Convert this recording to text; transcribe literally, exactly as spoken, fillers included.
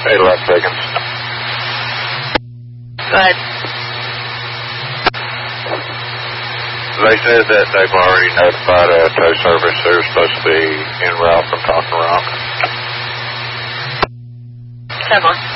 eight eleven seconds. Go ahead. They said that they've already notified a tow service. They're supposed to be en route from Talking Rock. Come on.